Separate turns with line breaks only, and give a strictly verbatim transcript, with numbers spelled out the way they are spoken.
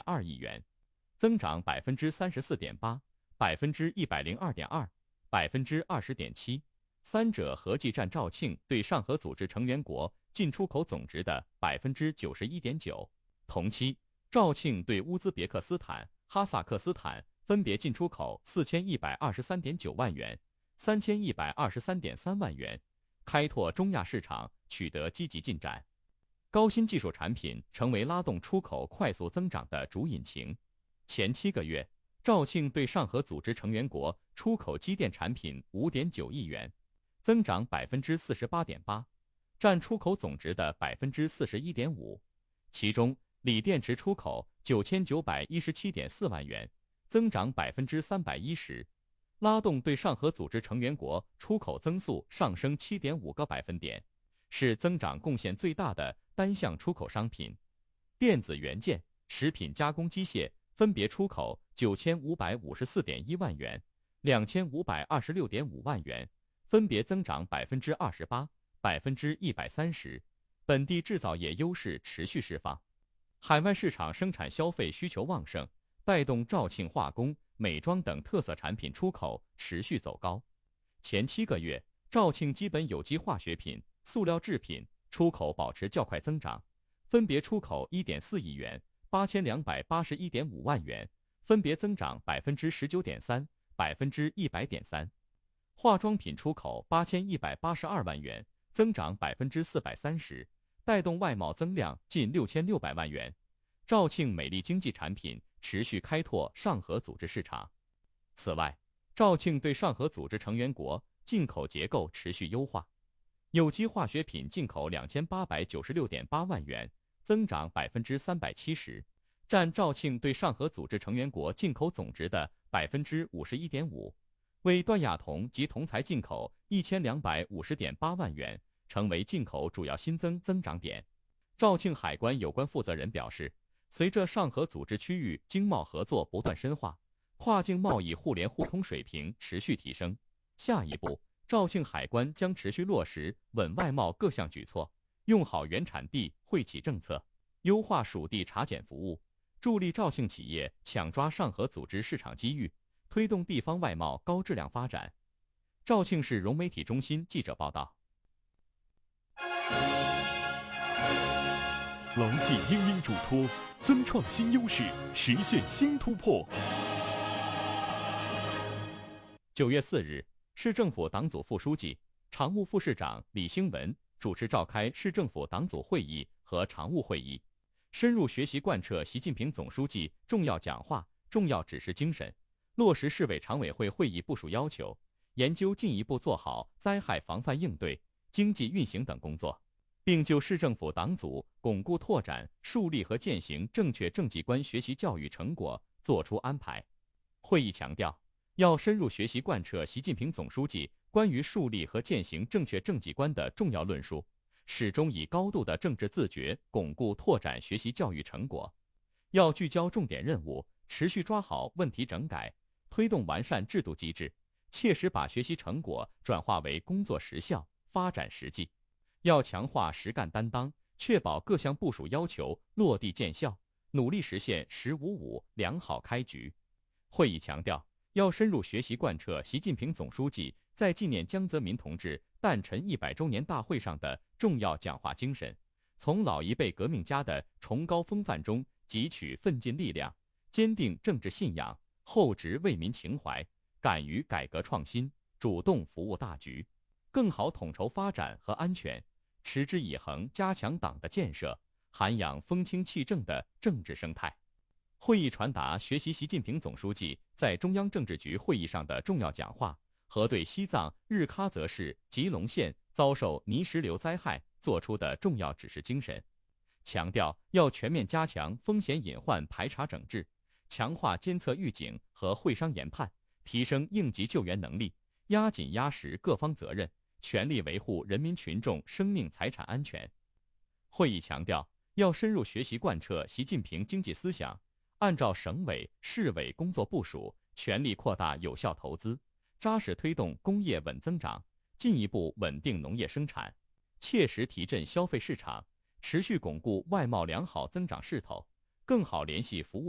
二亿元，增长百分之三十四点八，百分之一百零二点二，百分之二十点七，三者合计占肇庆对上合组织成员国进出口总值的百分之九十一点九。同期，肇庆对乌兹别克斯坦、哈萨克斯坦分别进出口四千一百二十三点九万元、三千一百二十三点三万元，开拓中亚市场取得积极进展。高新技术产品成为拉动出口快速增长的主引擎。前七个月，肇庆对上合组织成员国出口机电产品 五点九亿元，增长 百分之四十八点八， 占出口总值的 百分之四十一点五。其中，锂电池出口 九千九百一十七点四万元，增长 百分之三百一十， 拉动对上合组织成员国出口增速上升 七点五个百分点，是增长贡献最大的单项出口商品。电子元件、食品加工机械分别出口 九千五百五十四点一万元、两千五百二十六点五万元，分别增长 百分之二十八、百分之一百三十， 本地制造业优势持续释放。海外市场生产消费需求旺盛，带动肇庆化工、美妆等特色产品出口持续走高。前七个月，肇庆基本有机化学品、塑料制品出口保持较快增长，分别出口 一点四亿元、八千两百八十一点五万元，分别增长 百分之十九点三、百分之一百点三。化妆品出口八千一百八十二万元，增长 百分之四百三十， 带动外贸增量近六千六百万元。肇庆美丽经济产品持续开拓上合组织市场。此外，肇庆对上合组织成员国进口结构持续优化，有机化学品进口 两千八百九十六点八万元，增长 百分之三百七十， 占肇庆对上合组织成员国进口总值的 百分之五十一点五， 为段亚铜及铜材进口 一千两百五十点八万元，成为进口主要新增增长点。肇庆海关有关负责人表示，随着上合组织区域经贸合作不断深化，跨境贸易互联互通水平持续提升。下一步，肇庆海关将持续落实稳外贸各项举措，用好原产地惠企政策，优化属地查检服务，助力肇庆企业抢抓上合组织市场机遇，推动地方外贸高质量发展。肇庆市融媒体中心记者报道。
牢记英英嘱托，增创新优势，实现新突破。
九月四日，市政府党组副书记、常务副市长李兴文主持召开市政府党组会议和常务会议，深入学习贯彻习近平总书记重要讲话、重要指示精神，落实市委常委会会议部署要求，研究进一步做好灾害防范应对、经济运行等工作，并就市政府党组巩固拓展、树立和践行正确政绩观学习教育成果作出安排。会议强调，要深入学习贯彻习近平总书记关于树立和践行正确政绩观的重要论述，始终以高度的政治自觉巩固拓展学习教育成果。要聚焦重点任务，持续抓好问题整改，推动完善制度机制，切实把学习成果转化为工作实效、发展实际。要强化实干担当，确保各项部署要求落地见效，努力实现“十五五”良好开局。会议强调，要深入学习贯彻习近平总书记在纪念江泽民同志诞辰一百周年大会上的重要讲话精神，从老一辈革命家的崇高风范中汲取奋进力量，坚定政治信仰，厚植为民情怀，敢于改革创新，主动服务大局，更好统筹发展和安全，持之以恒加强党的建设，涵养风清气正的政治生态。会议传达学习习近平总书记在中央政治局会议上的重要讲话和对西藏日喀则市吉隆县遭受泥石流灾害作出的重要指示精神，强调要全面加强风险隐患排查整治，强化监测预警和会商研判，提升应急救援能力，压紧压实各方责任，全力维护人民群众生命财产安全。会议强调，要深入学习贯彻习近平经济思想，按照省委、市委工作部署，全力扩大有效投资，扎实推动工业稳增长，进一步稳定农业生产，切实提振消费市场，持续巩固外贸良好增长势头，更好联系服务